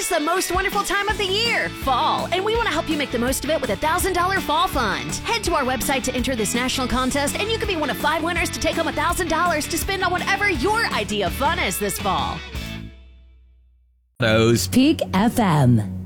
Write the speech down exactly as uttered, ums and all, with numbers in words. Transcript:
is the most wonderful time of the year, fall, and we want to help you make the most of it with a one thousand dollars Fall Fund. Head to our website to enter this national contest, and you could be one of five winners to take home one thousand dollars to spend on whatever your idea of fun is this fall. Those Peak F M.